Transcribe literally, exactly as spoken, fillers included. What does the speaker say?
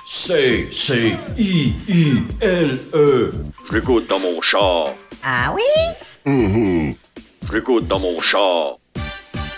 C, C, I, I, L, E. Je l'écoute dans mon char. Ah oui? Je l'écoute dans mon char.